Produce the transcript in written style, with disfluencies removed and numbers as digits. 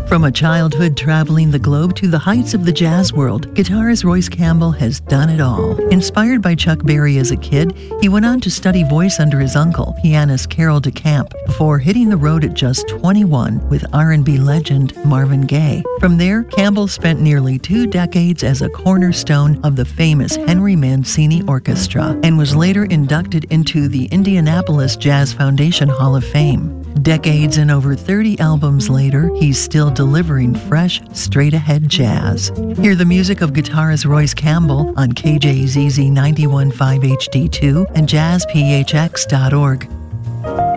From a childhood traveling the globe to the heights of the jazz world, guitarist Royce Campbell has done it all. Inspired by Chuck Berry as a kid, he went on to study voice under his uncle, pianist Carol DeCamp, before hitting the road at just 21 with R&B legend Marvin Gaye. From there, Campbell spent nearly 2 decades as a cornerstone of the famous Henry Mancini Orchestra and was later inducted into the Indianapolis Jazz Foundation Hall of Fame. Decades and over 30 albums later, he's still delivering fresh, straight-ahead jazz. Hear the music of guitarist Royce Campbell on KJZZ 91.5 HD2 and jazzphx.org.